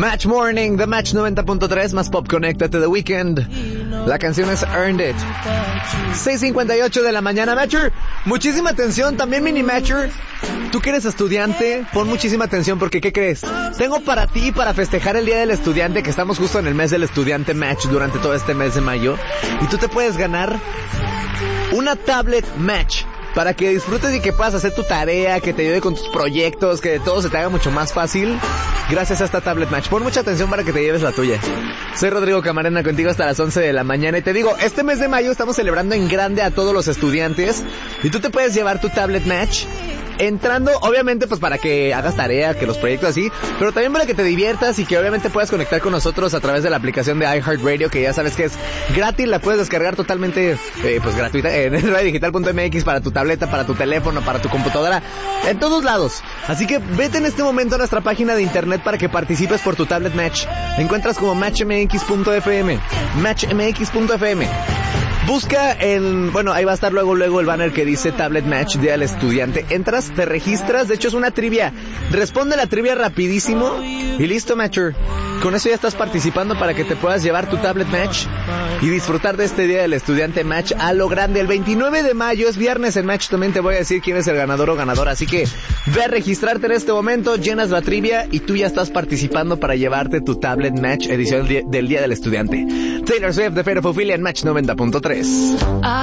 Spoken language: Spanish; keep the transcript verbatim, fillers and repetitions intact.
Match Morning, The Match noventa punto tres, más pop, conéctate The Weeknd. La canción es Earned It. seis cincuenta y ocho de la mañana. Matcher, muchísima atención, también mini Matcher. Tú que eres estudiante, pon muchísima atención porque ¿qué crees? Tengo para ti, para festejar el Día del Estudiante, que estamos justo en el mes del estudiante Match durante todo este mes de mayo. Y tú te puedes ganar una tablet Match para que disfrutes y que puedas hacer tu tarea, que te ayude con tus proyectos, que todo se te haga mucho más fácil gracias a esta tablet Match. Pon mucha atención para que te lleves la tuya. Soy Rodrigo Camarena, contigo hasta las once de la mañana. Y te digo, este mes de mayo estamos celebrando en grande a todos los estudiantes. Y tú te puedes llevar tu tablet Match entrando, obviamente, pues para que hagas tarea, que los proyectos así, pero también para que te diviertas y que obviamente puedas conectar con nosotros a través de la aplicación de iHeartRadio, que ya sabes que es gratis, la puedes descargar totalmente, eh, pues gratuita, en radio digital punto m x para tu tableta, para tu teléfono, para tu computadora, en todos lados. Así que vete en este momento a nuestra página de internet para que participes por tu tablet Match. La encuentras como match m x punto f m, match m x punto f m. Busca en, bueno, ahí va a estar luego, luego el banner que dice Tablet Match Día del Estudiante. Entras, te registras, de hecho es una trivia. Responde la trivia rapidísimo y listo, Matcher. Con eso ya estás participando para que te puedas llevar tu Tablet Match y disfrutar de este Día del Estudiante Match a lo grande. El veintinueve de mayo es viernes en Match, también te voy a decir quién es el ganador o ganadora. Así que ve a registrarte en este momento, llenas la trivia y tú ya estás participando para llevarte tu Tablet Match edición del Día del Estudiante. Taylor Swift, de Fate of Ophelia en Match noventa punto tres.